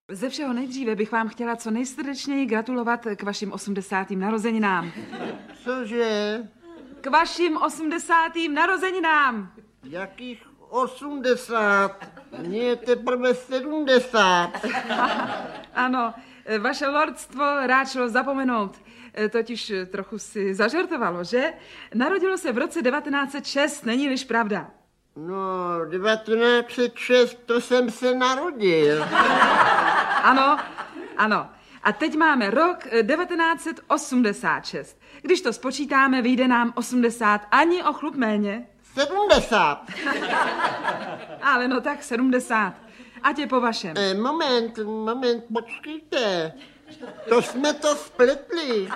Ze všeho nejdříve bych vám chtěla co nejsrdečněji gratulovat k vašim 80. narozeninám. Cože? K vašim 80. narozeninám. Jakých 80? Mně je teprve 70. Ano, vaše lordstvo rád šlo zapomenout. Totiž trochu si zažartovalo, že? Narodilo se v roce 1906, není-liž pravda? No, 1906, to jsem se narodil. Ano, ano. A teď máme rok 1986. Když to spočítáme, vyjde nám 80, ani o chlup méně. 70. Ale no tak 70. Ať je po vašem. Moment, počkejte. To jsme to spletli.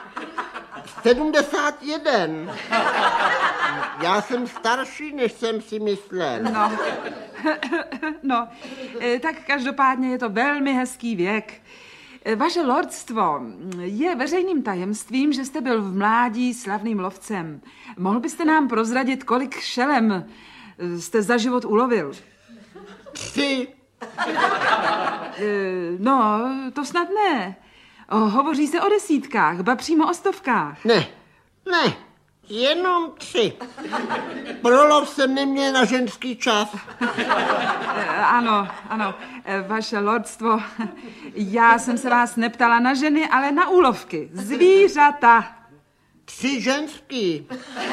71. Já jsem starší, než jsem si myslel. No, tak každopádně je to velmi hezký věk. Vaše lordstvo, je veřejným tajemstvím, že jste byl v mládí slavným lovcem. Mohl byste nám prozradit, kolik šelem jste za život ulovil? 3. No, to snad ne. Hovoří se o desítkách, ba přímo o stovkách. Ne, jenom 3. Pro lov jsem neměl na ženský čas. Ano, vaše lordstvo, já jsem se vás neptala na ženy, ale na úlovky, zvířata. 3 ženský.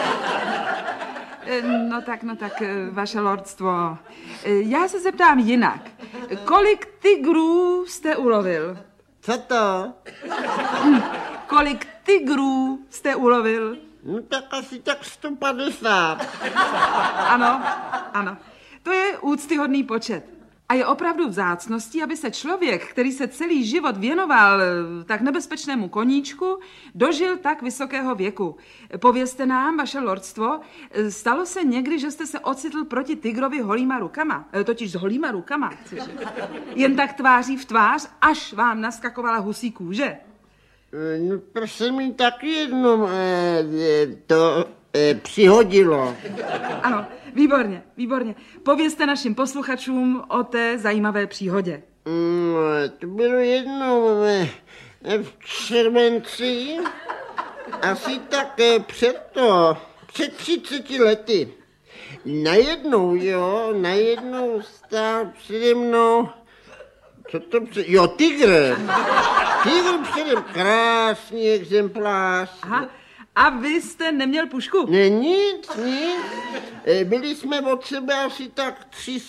No tak, vaše lordstvo, já se zeptám jinak. Kolik tigrů jste ulovil? Co to? Kolik tigrů jste ulovil? No tak asi tak 150. Ano. To je úctyhodný počet. A je opravdu vzácností, aby se člověk, který se celý život věnoval tak nebezpečnému koníčku, dožil tak vysokého věku. Povězte nám, vaše lordstvo, stalo se někdy, že jste se ocitl proti tigrovi holýma rukama? Totiž s holýma rukama. Jen tak tváří v tvář, až vám naskakovala husí kůže? No to se mi taky jednou přihodilo. Ano, výborně. Povězte našim posluchačům o té zajímavé příhodě. To bylo jednou v červenci, asi tak před 30 lety. Najednou stál přede mnou, tygr. Tygr předem, krásný exemplář. Aha. A vy jste neměl pušku? Ne, nic. Byli jsme od sebe asi tak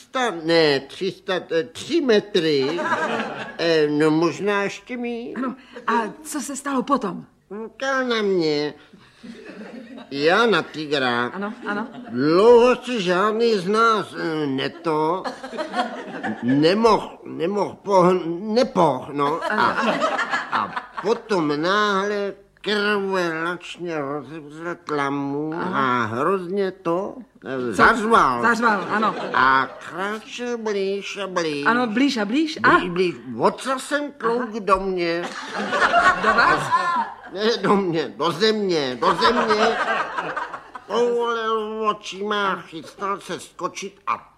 3 metry. No možná ještě míň. Ano, a co se stalo potom? Koukal na mě. Já na tygra. Ano. Dlouho se žádný z nás nepoh, no. A potom náhle krvelačně rozevřel tlamu a hrozně to zařval. Ano. A kráčel blíž a blíž. Ano, blíž a blíž. Blíž. Otřel jsem klouk do mě. Do vás? Ne do mě, do země. Povolil očima, chystal se skočit a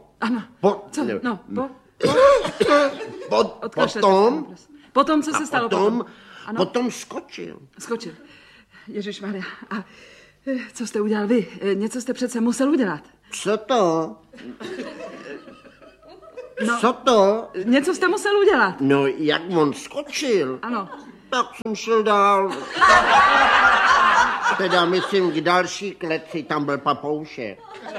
Potom, co se stalo potom? Potom skočil. Ježišmarja. A co jste udělal vy? Něco jste přece musel udělat. Co to? Co to? Něco jste musel udělat. No, jak on skočil. Ano. Tak jsem šel dál. Teda myslím k další kleci, tam byl papoušek.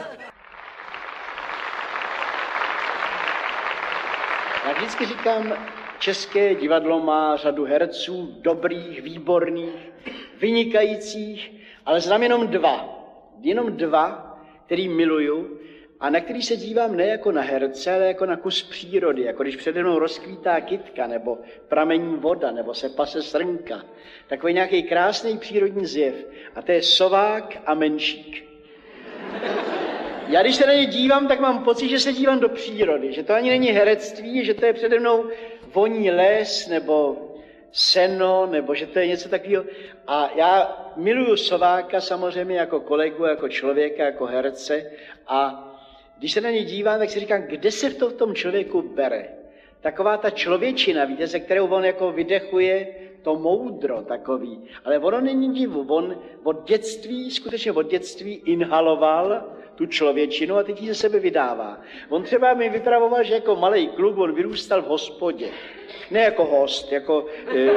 Já vždycky říkám, české divadlo má řadu herců, dobrých, výborných, vynikajících, ale znám jenom dva, který miluju a na který se dívám ne jako na herce, ale jako na kus přírody, jako když přede mnou rozkvítá kytka, nebo pramení voda, nebo se pase srnka. Takový nějaký krásný přírodní zjev. A to je sovák a menšík. Já když se na ně dívám, tak mám pocit, že se dívám do přírody, že to ani není herectví, že to je přede mnou voní les, nebo seno, nebo že to je něco takového. A já miluju sováka samozřejmě jako kolegu, jako člověka, jako herce. A když se na ně dívám, tak si říkám, kde se to v tom člověku bere. taková ta člověčina, víte, se kterou on jako vydechuje to moudro takový. Ale ono není divu, on od dětství, skutečně od dětství inhaloval tu člověčinu a teď ji ze sebe vydává. On třeba mi vypravoval, že jako malej kluk on vyrůstal v hospodě. Ne jako host, jako...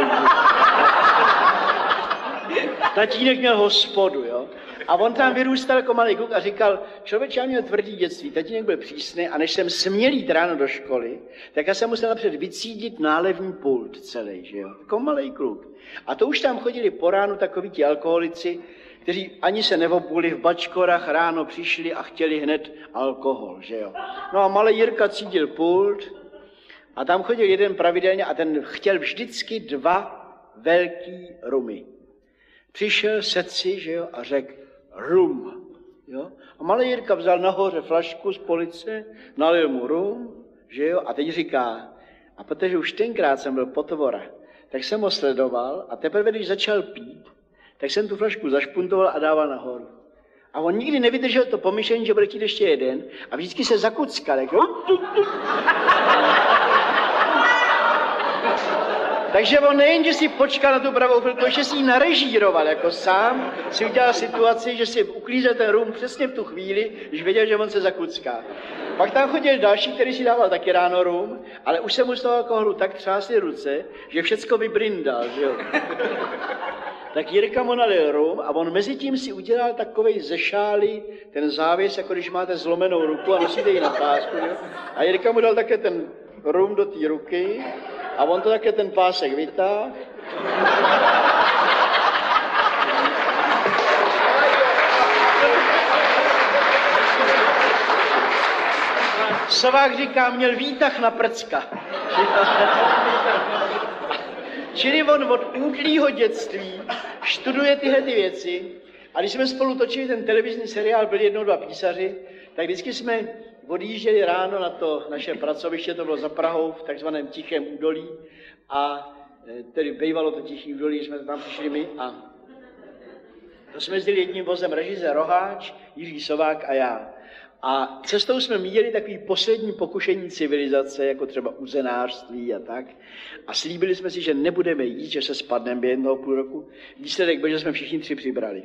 Tatínek měl hospodu, jo. A on tam vyrůstal jako malý kluk a říkal, člověče, já měl tvrdý dětství, tatínek byl přísný a než jsem směl jít ráno do školy, tak já jsem musel napřed vycídit nálevní pult celý, že jo, jako malý kluk. A to už tam chodili po ránu takoví ti alkoholici, kteří ani se neobuli v bačkorách, ráno přišli a chtěli hned alkohol, že jo. No a malý Jirka cítil pult a tam chodil jeden pravidelně a ten chtěl vždycky 2 velký rumy. Přišel setci, že jo, a řekl rum, jo. A malý Jirka vzal nahoře flašku z police, nalil mu rum, že jo, a teď říká, a protože už tenkrát jsem byl potvora, tak jsem ho sledoval a teprve, když začal pít, tak jsem tu flašku zašpuntoval a dával nahoru. A on nikdy nevydržel to pomyšlení, že bude chtít ještě jeden a vždycky se zakuckal, jako... Takže on nejen, že si počkal na tu pravou chvilku, ještě si ji narežíroval, jako sám si udělal situaci, že si uklízel ten rum přesně v tu chvíli, když věděl, že on se zakucká. Pak tam chodil další, který si dával taky ráno rum, ale už se mu z toho alkoholu tak třásly ruce, že všecko vybrindal, že jo. Tak Jirka mu nalil rum a on mezi tím si udělal takovej ze šály ten závěs, jako když máte zlomenou ruku a nosíte ji na pásku, jo. A Jirka mu dal také ten rum do té ruky a on to také ten pásek vytáhl. Sovák říká, měl výtah na prcka. Čili on od útlýho dětství študuje tyhle ty věci. A když jsme spolu točili ten televizní seriál, byli 1, 2 písaři, tak vždycky jsme odjížděli ráno na to naše pracoviště, to bylo za Prahou, v takzvaném Tichém údolí. A tedy bývalo to Tichý údolí, jsme tam přišli my a to jsme jezdili jedním vozem režisér Roháč, Jiří Sovák a já. A cestou jsme míjeli takový poslední pokušení civilizace, jako třeba uzenářství a tak. A slíbili jsme si, že nebudeme jít, že se spadneme během 1,5 roku. Výsledek byl, že jsme všichni 3 přibrali.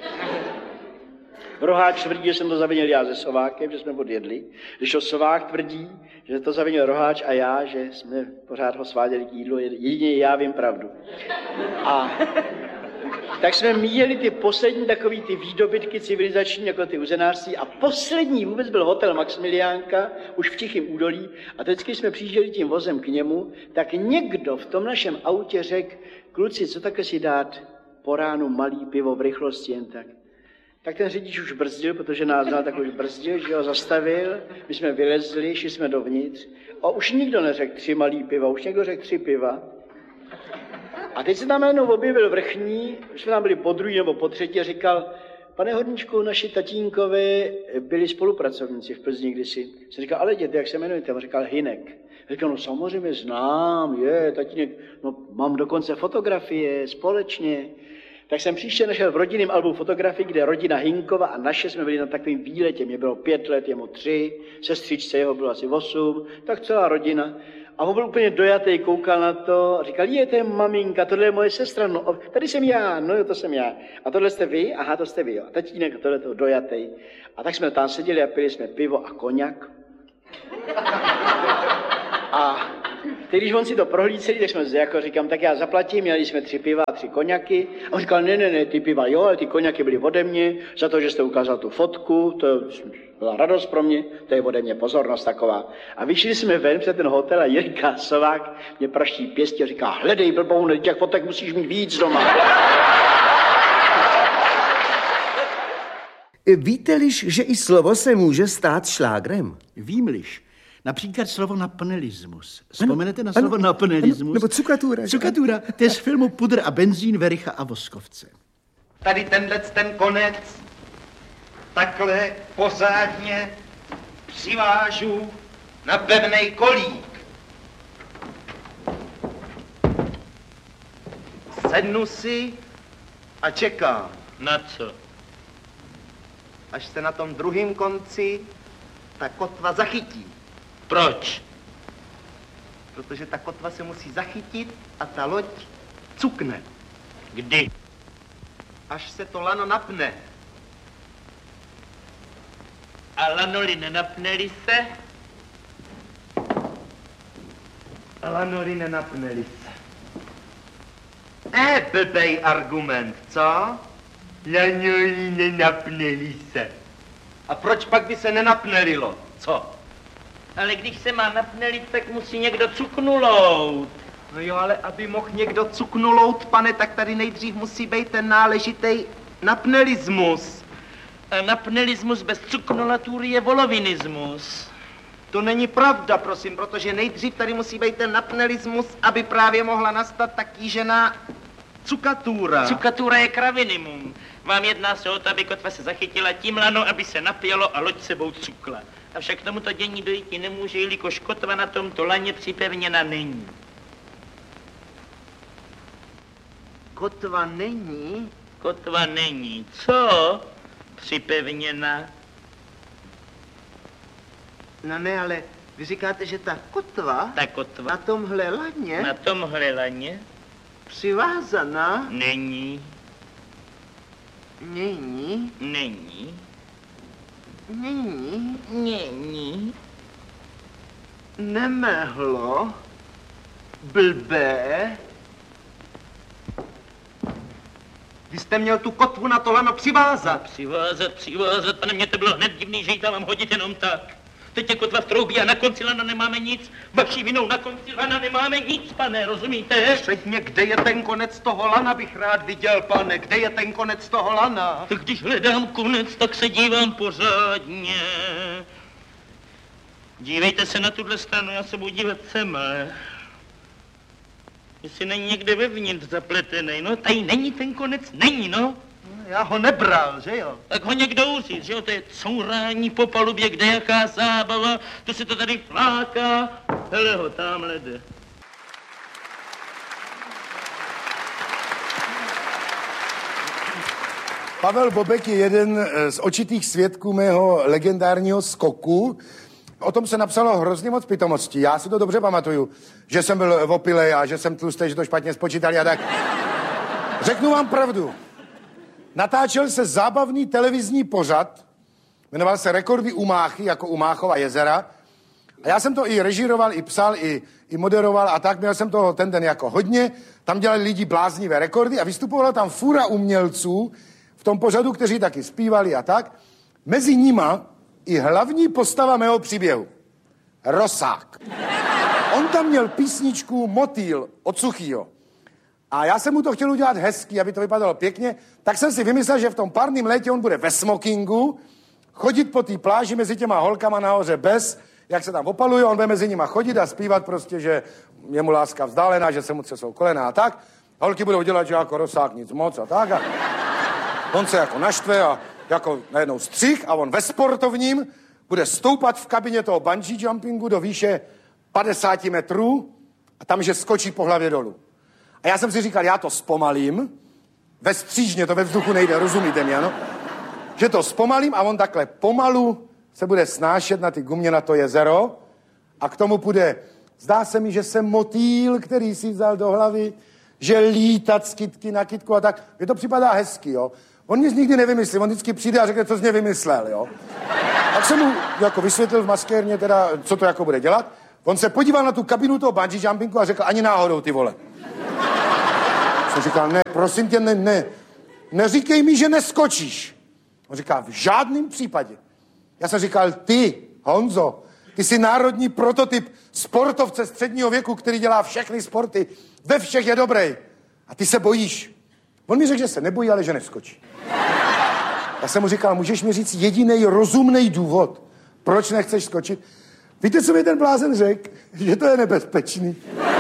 Roháč tvrdí, že jsem to zavinil já se Sovákem, že jsme odjedli. Když to Sovák tvrdí, že to zavinil Roháč a já, že jsme pořád ho sváděli k jídlu, jedině já vím pravdu. A tak jsme míjeli ty poslední takový ty výdobytky civilizační, jako ty uzenářství. A poslední vůbec byl hotel Maximiliánka, už v Tichém údolí. A teď, když jsme přijížděli tím vozem k němu, tak někdo v tom našem autě řekl, kluci, co také si dát po ránu malý pivo v rychlosti jen tak. Tak ten řidič už brzdil, protože nás znal, tak už brzdil, že ho zastavil. My jsme vylezli, šli jsme dovnitř. A už nikdo neřekl 3 malý piva, už někdo řekl 3 piva. A teď se tam jednou objevil vrchní, už jsme tam byli po druhý nebo po třetí, a říkal, pane Horníčku, naši tatínkové byli spolupracovníci v Plzni kdysi. Jsem říkal, ale děte, jak se jmenujete? On říkal Hynek. Říkal, no samozřejmě znám, tatínek, no mám dokonce fotografie společně. Tak jsem příště našel v rodinném albu fotografii, kde rodina Hinkova a naše jsme byli na takovým výletě. Mě bylo 5 let, jemu 3, sestřičce jeho bylo asi 8, tak celá rodina. A on byl úplně dojatý, koukal na to a říkal, to je maminka, tohle je moje sestra, no tady jsem já, no jo, to jsem já. A tohle jste vy? Aha, to jste vy, jo. A tatínek, tohle to dojatý. A tak jsme tam seděli a pili jsme pivo a koněk. A teď, když on si to prohlídl, tak jsme jako říkám, tak já zaplatím, měli jsme 3 piva a 3 koněky. A on říkal, ne, ty piva jo, ale ty koněky byly ode mě, za to, že jste ukázal tu fotku, to byla radost pro mě, to je ode mě pozornost taková. A vyšli jsme ven před ten hotel a Jirka Sovák mě praští pěstí a říká, hledej blbou, těch fotek musíš mít víc doma. Víte-liž, že i slovo se může stát šlágrem? Vím-liž. Například slovo naplnelismus. Vzpomenete na slovo naplnelismus? Nebo cukatura. Cukatura, to je z filmu Pudr a benzín, Vericha a Voskovce. Tady ten konec takhle pořádně přivážu na pevnej kolík. Sednu si a čekám. Na co? Až se na tom druhém konci ta kotva zachytí. Proč? protože ta kotva se musí zachytit a ta loď cukne. Kdy? Až se to lano napne. A lanoli nenapneli se? Lanoli nenapneli se. Blbej argument, co? Lanoli nenapneli se. A proč pak by se nenapnelilo? Co? Ale když se má napnelit, tak musí někdo cuknulout. No jo, ale aby mohl někdo cuknulout, pane, tak tady nejdřív musí být ten náležitý napnelismus. A napnelismus bez cuknolatury je volovinismus. To není pravda, prosím, protože nejdřív tady musí být ten napnelismus, aby právě mohla nastat ta kýžená cukatura. Cukatura je kravinimum. Vám jedná se o to, aby kotva se zachytila tím lano, aby se napělo a loď sebou cukla. Avšak k tomuto dění dojít nemůže, jelikož kotva na tomto laně připevněna není. Kotva není? Kotva není. Co? Připevněna. No ne, ale vy říkáte, že ta kotva Na tomhle laně přivázaná není. Není. Není. Není. Není. Nemehlo. Blbé. Vy jste měl tu kotvu na to lano přivázat. Přivázat, pane, mě to bylo hned divný, že ji tam mám hodit jenom tak. Teď je kotva v troubě a na konci lana nemáme nic. Vaší vinou na konci lana nemáme nic, pane, rozumíte? Předně, kde je ten konec toho lana, bych rád viděl, pane. Kde je ten konec toho lana? Tak když hledám konec, tak se dívám pořádně. Dívejte se na tuhle stranu, já se budu dívat semhle. Jestli není někde vevnitř zapletený, no, tady není ten konec, není, no. Já ho nebral, že jo? Tak ho někdo uříct, že jo, to je courání po palubě, kde jaká zábava, to se to tady fláká, hele ho, tamhle jde. Pavel Bobek je jeden z očitých svědků mého legendárního skoku. O tom se napsalo hrozně moc pitomostí. Já si to dobře pamatuju, že jsem byl opilej a že jsem tlustý, že to špatně spočítali a tak. Řeknu vám pravdu. Natáčel se zábavný televizní pořad, jmenoval se Rekordy Umáchy, jako Umáchova jezera. A já jsem to i režíroval, i psal, i moderoval a tak. Měl jsem toho ten den jako hodně. Tam dělali lidi bláznivé rekordy a vystupovala tam fůra umělců v tom pořadu, kteří taky zpívali a tak. Mezi nima i hlavní postava mého příběhu. Rosák. On tam měl písničku Motýl od Suchýho. A já jsem mu to chtěl udělat hezký, aby to vypadalo pěkně, tak jsem si vymyslel, že v tom párném létě on bude ve smokingu, chodit po té pláži mezi těma holkama nahoře bez, jak se tam opaluje, on bude mezi nima chodit a zpívat prostě, že je mu láska vzdálená, že se mu třesou kolena a tak. Holky budou dělat, že jako Rosák nic moc a tak. A on se jako naštve a jako najednou střih a on ve sportovním bude stoupat v kabině toho bungee jumpingu do výše 50 metrů a tam, že skočí po hlavě dolů. A já jsem si říkal, já to zpomalím, ve střížně, to ve vzduchu nejde, rozumíte mi, ano? Že to zpomalím a on takhle pomalu se bude snášet na ty gumě na to jezero a k tomu půjde, zdá se mi, že jsem motýl, který si vzal do hlavy, že lítat z kytky na kytku a tak. Mně to připadá hezky, jo? On nic nikdy nevymyslí, on vždycky přijde a řekne, co z něj vymyslel, jo? Tak jsem mu jako vysvětlil v maskérně teda, co to jako bude dělat. On se podíval na tu kabinu toho bungee jumpingu a řekl, ani náhodou, ty vole. Jsem říkal, ne, prosím tě, neříkej mi, že neskočíš. On říká, v žádném případě. Já jsem říkal, ty, Honzo, ty jsi národní prototyp sportovce středního věku, který dělá všechny sporty, ve všech je dobrý. A ty se bojíš. On mi řekl, že se nebojí, ale že neskočí. Já jsem mu říkal, můžeš mi říct jedinej rozumný důvod, proč nechceš skočit? Víte, co mi ten blázen řekl? Že to je nebezpečný.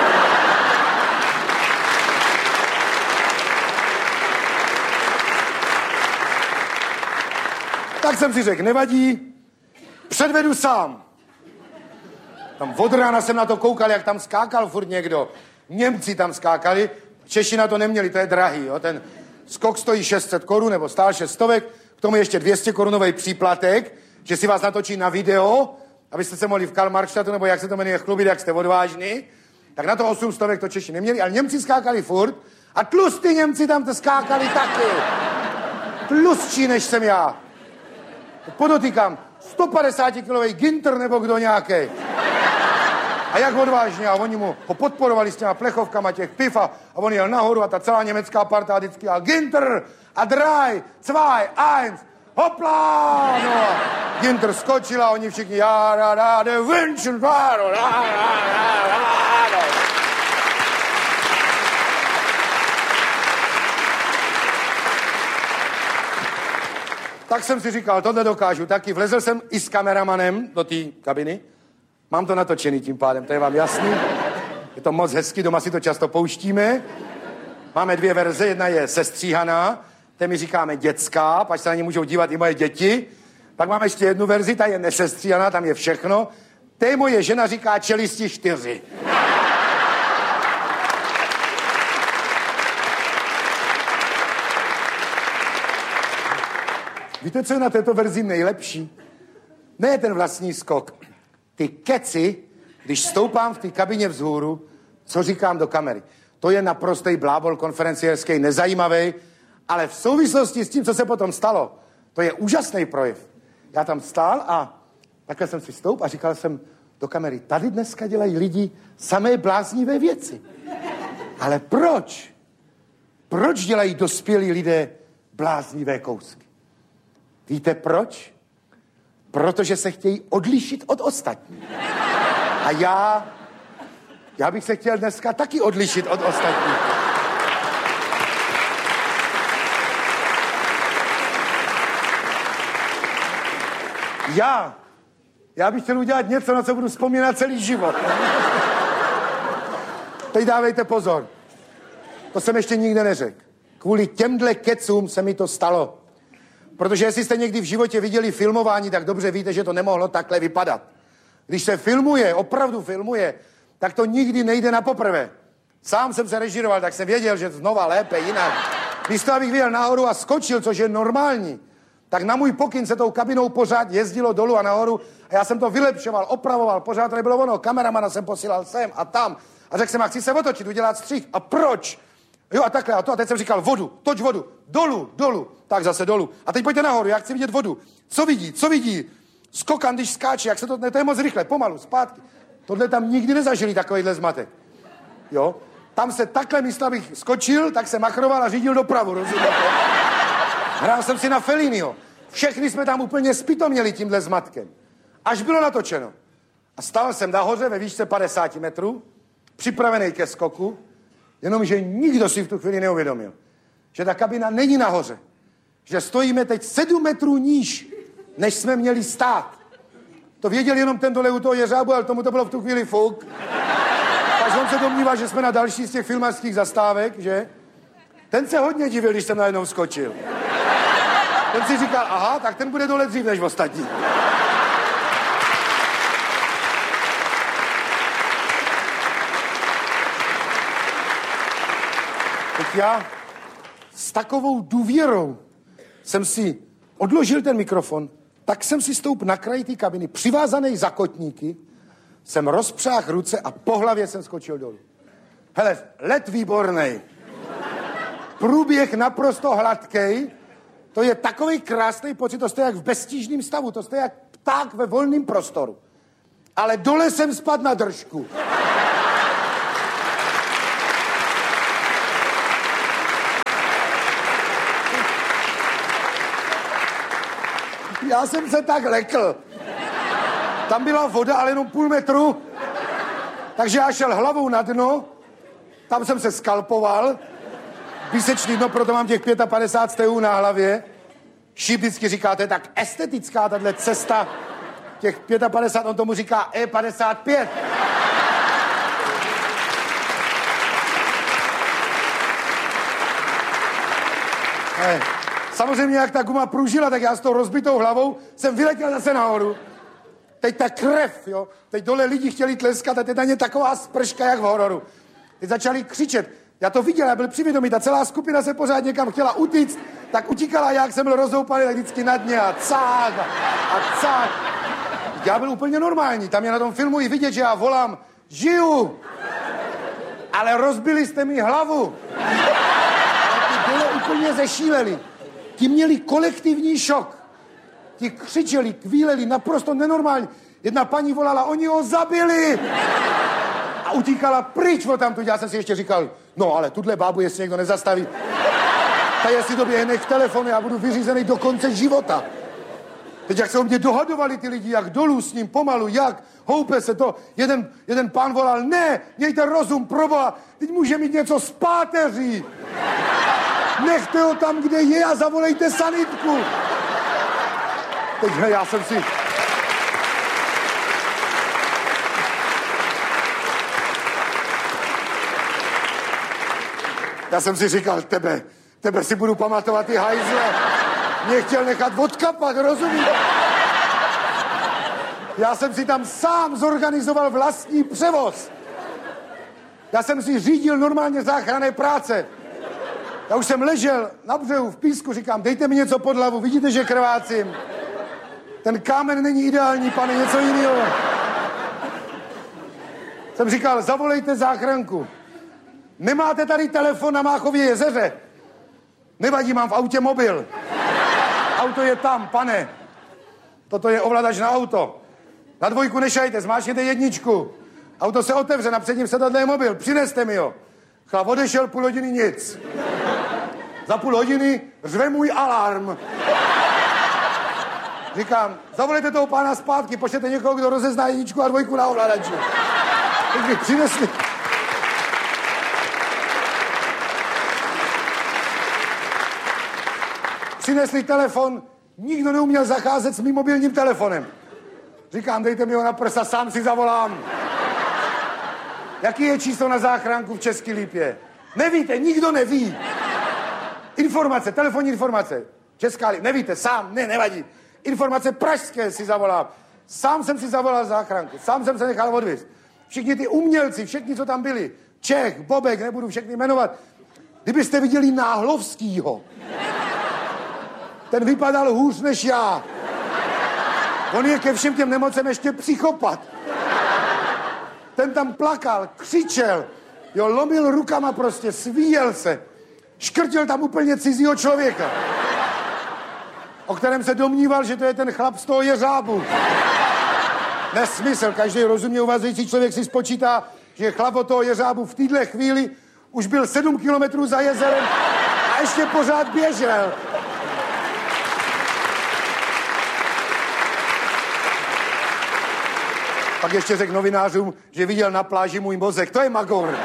Tak jsem si řekl, nevadí, předvedu sám. Tam od rána jsem na to koukal, jak tam skákal furt někdo. Němci tam skákali, Češi na to neměli, to je drahý, jo. Ten skok stojí 600 korun, nebo stál 600, k tomu ještě 200 korunový příplatek, že si vás natočí na video, abyste se mohli v Karl Marxstadtu, nebo jak se to jmenuje, chlubit, jak jste odvážní. Tak na to 800 to Češi neměli, ale Němci skákali furt a tlustý Němci tam to skákali taky. Tlustší než jsem já. Podotýkám, 150-kilový Ginter nebo kdo nějaký. A jak odvážně, a oni mu ho podporovali s těma plechovkama těch piv a on jel nahoru a ta celá německá parta vždycky jel Ginter a 3, 2, 1, hopla! No a Ginter skočil a oni všichni Tak jsem si říkal, tohle dokážu taky. Vlezl jsem i s kameramanem do té kabiny. Mám to natočený tím pádem, to je vám jasný. Je to moc hezky, doma si to často pouštíme. Máme 2 verze, jedna je sestříhaná, té my říkáme dětská, pak se na ně můžou dívat i moje děti. Pak máme ještě jednu verzi, ta je nesestříhaná, tam je všechno. Té moje žena říká čelisti 4. Víte, co je na této verzi nejlepší? Ne ten vlastní skok. Ty keci, když stoupám v té kabině vzhůru, co říkám do kamery. To je naprostý blábol konferenciérský, nezajímavý, ale v souvislosti s tím, co se potom stalo, to je úžasný projev. Já tam stál a takhle jsem si stoup a říkal jsem do kamery, tady dneska dělají lidi samé bláznivé věci. Ale proč? Proč dělají dospělí lidé bláznivé kousky? Víte proč? Protože se chtějí odlišit od ostatních. A já bych se chtěl dneska taky odlišit od ostatních. Já bych chtěl udělat něco, na co budu vzpomínat celý život. Teď dávejte pozor. To jsem ještě nikde neřekl. Kvůli těmhle kecům se mi to stalo. Protože jestli jste někdy v životě viděli filmování, tak dobře víte, že to nemohlo takhle vypadat. Když se filmuje, opravdu filmuje, tak to nikdy nejde na poprvé. Sám jsem se režíroval, tak jsem věděl, že znova lépe, jinak. Místo, abych vyjel nahoru a skočil, což je normální, tak na můj pokyn se tou kabinou pořád jezdilo dolů a nahoru a já jsem to vylepšoval, opravoval, pořád to nebylo ono, kameramana jsem posílal sem a tam a řekl jsem, a chci se otočit, udělat střih. A proč? Jo a takhle a to a teď jsem říkal vodu, toč vodu, dolů, tak zase dolů. A teď pojďte nahoru, já chci vidět vodu. Co vidí? Skokan, když skáče, jak se to je moc rychle, pomalu, zpátky. Tohle tam nikdy nezažili, takovýhle zmatek. Jo? Tam se takhle místo, abych skočil, tak se machroval a řídil dopravu, rozumíte? Hrál jsem si na Felliniho. Všechny jsme tam úplně zpitoměli tímhle zmatkem. Až bylo natočeno. A stál jsem nahoře ve výšce 50 metrů, připravený ke skoku, jenomže nikdo si v tu chvíli neuvědomil, že ta kabina není nahoře. Že stojíme teď 7 metrů níž, než jsme měli stát. To věděl jenom ten dole u toho jeřábu, ale tomu to bylo v tu chvíli fuk. Takže on se domnívá, že jsme na další z těch filmařských zastávek, že? Ten se hodně divil, když jsem najednou skočil. Ten si říkal, aha, tak ten bude dole dřív než ostatní. Teď já s takovou důvěrou jsem si odložil ten mikrofon, tak jsem si stoup na kraji té kabiny, přivázaný za kotníky, jsem rozpřáhl ruce a po hlavě jsem skočil dolů. Hele, let výbornej. Průběh naprosto hladkej. To je takový krásný pocit, to stojí jak v beztížném stavu, to stojí jak pták ve volném prostoru. Ale dole jsem spadl na držku. Já jsem se tak lekl. Tam byla voda, ale jenom půl metru. Takže já šel hlavou na dno, tam jsem se skalpoval, výsečný dno, proto mám těch 55 stehů na hlavě. Šíp vždycky říká, to je tak estetická tahle cesta, těch 55, on tomu říká E55. Samozřejmě, jak ta guma pružila, tak já s tou rozbitou hlavou jsem vyletěl zase nahoru. Teď ta krev, jo, teď dole lidi chtěli tleskat a teď na ně taková sprška, jak v hororu. Teď začali křičet. Já to viděl, já byl přivědomý, ta celá skupina se pořád někam chtěla utíct, tak utíkala, jak jsem byl rozhoupaný, tak vždycky na dně a cák a cák. Já byl úplně normální, tam je na tom filmu i vidět, že já volám, žiju, Ale rozbili jste mi hlavu. Ale ty dole úplně zešíleli. Ti měli kolektivní šok. Ti křičeli, kvíleli, naprosto nenormálně. Jedna paní volala, oni ho zabili. A utíkala pryč od tamtud. Já jsem si ještě říkal, no ale tuhle bábu, jestli někdo nezastaví, tak jestli doběhne k telefonu, já budu vyřízený do konce života. Teď jak se o mě dohadovali ty lidi, jak dolů s ním, pomalu, jak, houpe se to. Jeden pán volal, ne, mějte rozum, proboha, teď může mít něco z páteří. Nechte ho tam, kde je a zavolejte sanitku. Teď já jsem si... Já jsem si říkal, tebe si budu pamatovat i hajzle. Mě chtěl nechat odkapat, rozumíte? Já jsem si tam sám zorganizoval vlastní převoz. Já jsem si řídil normálně záchranné práce. Já už jsem ležel na břehu v písku, říkám, dejte mi něco pod hlavu, vidíte, že krvácím. Ten kámen není ideální, pane, něco jiného. Jsem říkal, zavolejte záchranku. Nemáte tady telefon na Máchově jezeře? Nevadí, mám v autě mobil. Auto je tam, pane. Toto je ovladač na auto. Na 2 nešajte, zmáčkněte 1. Auto se otevře, na předním sedadle je mobil. Přineste mi ho. Chlap odešel, půl hodiny nic. Za půl hodiny řve můj alarm. Říkám, zavolejte toho pána zpátky, pošlete někoho, kdo rozezná 1 a 2 na ovladači. Teď mi přinesli... Přinesli telefon, nikdo neuměl zacházet s mým mobilním telefonem. Říkám, dejte mi ho na prsa, sám si zavolám. Jaký je číslo na záchranku v České Lípě? Nevíte, nikdo neví. Informace, telefonní informace. Česká Lípa, nevíte, sám, nevadí. Informace pražské si zavolám. Sám jsem si zavolal záchranku, sám jsem se nechal odvízt. Všichni ty umělci, všichni, co tam byli, Čech, Bobek, nebudu všechny jmenovat. Kdybyste viděli Náhlovskýho, ten vypadal hůř než já. On je ke všem těm nemocem ještě psychopat. Ten tam plakal, křičel, jo, lomil rukama prostě, svíjel se. Škrtil tam úplně cizího člověka, o kterém se domníval, že to je ten chlap z toho jeřábu. Nesmysl, každý rozumně uvažující člověk si spočítá, že chlap od toho jeřábu v téhle chvíli už byl 7 kilometrů za jezerem a ještě pořád běžel. Pak ještě řekl novinářům, že viděl na pláži můj mozek. To je magor.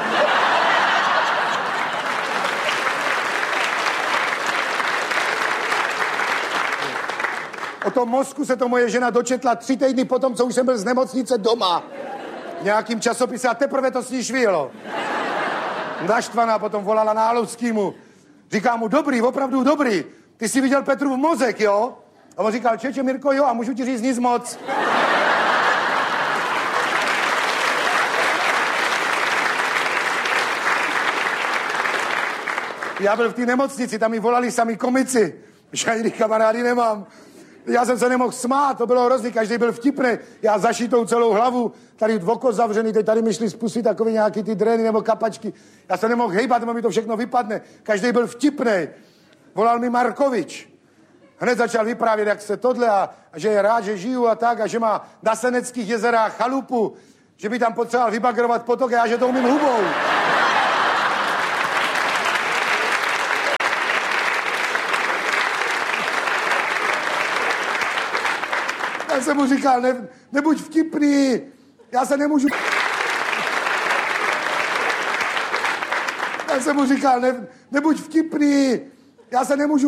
O tom mozku se to moje žena dočetla 3 týdny potom, co už jsem byl z nemocnice doma. V nějakým časopise a teprve to s ní švílo. Naštvaná potom volala Náhlovskýmu. Říká mu, dobrý, opravdu dobrý. Ty jsi viděl Petrův mozek, jo? A on říkal, čeče, Mirko, jo, a můžu ti říct nic moc. Já byl v té nemocnici, tam mi volali sami komici. Žádný kamarády nemám. Já jsem se nemohl smát, to bylo hrozný, každý byl vtipný. Já zašitou celou hlavu, tady oko zavřený, teď tady mi šli spustit takový nějaký ty drény nebo kapačky. Já se nemohl hejbat, nebo mi to všechno vypadne. Každý byl vtipný. Volal mi Markovič. Hned začal vyprávět, jak se tohle a že je rád, že žiju a tak a že má na Seneckých jezerách chalupu, že by tam potřeboval vybagrovat potok a já, že to umím hubou. Já jsem mu říkal, nebuď vtipný, já se nemůžu... Já jsem mu říkal, nebuď vtipný, já se nemůžu